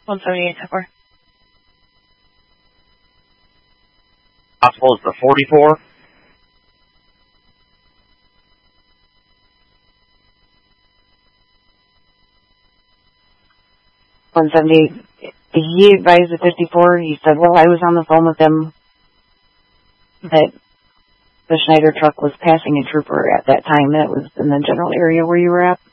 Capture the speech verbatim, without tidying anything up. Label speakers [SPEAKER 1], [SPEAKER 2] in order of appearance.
[SPEAKER 1] one seventy-eight, ten four.
[SPEAKER 2] Possible is the forty-four.
[SPEAKER 3] one seventy-eight. He advised the fifty-four. He said, well, I was on the phone with him that the Schneider truck was passing a trooper at that time. That was in the general area where you were at.